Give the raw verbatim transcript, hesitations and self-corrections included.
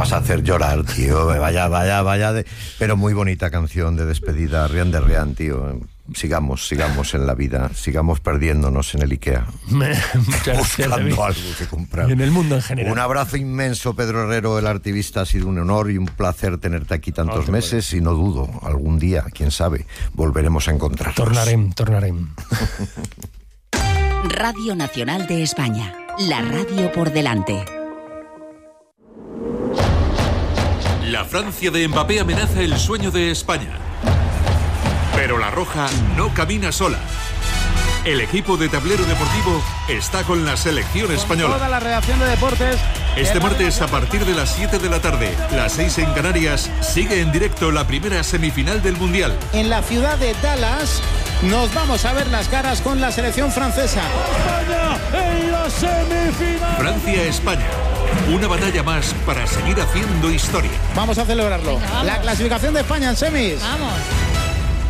vas a hacer llorar, tío. Vaya, vaya, vaya. De... Pero muy bonita canción de despedida. Rian de Rian, tío. Sigamos, sigamos en la vida. Sigamos perdiéndonos en el Ikea. Muchas gracias, buscando David. algo que comprar. Y en el mundo en general. Un abrazo inmenso, Pedro Herrero, el artivista. Ha sido un honor y un placer tenerte aquí tantos no meses puede. Y no dudo, algún día, quién sabe, volveremos a encontrarnos. Tornarem, tornarem. Radio Nacional de España. La radio por delante. La Francia de Mbappé amenaza el sueño de España. Pero la Roja no camina sola. El equipo de Tablero Deportivo está con la selección española. Toda la redacción de deportes. Este martes a partir de las siete de la tarde, las seis en Canarias, sigue en directo la primera semifinal del Mundial. En la ciudad de Dallas nos vamos a ver las caras con la selección francesa. España en la semifinal. Francia-España. Una batalla más para seguir haciendo historia. Vamos a celebrarlo. Venga, vamos. La clasificación de España en semis. Vamos.